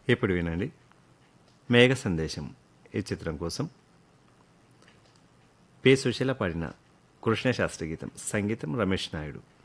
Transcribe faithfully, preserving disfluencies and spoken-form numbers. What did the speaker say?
ఇప్పుడు వినండి మేఘ సందేశం ఈ చిత్రం కోసం పి సుశీల పాడిన కృష్ణశాస్త్రి గీతం సంగీతం రమేష్ నాయుడు.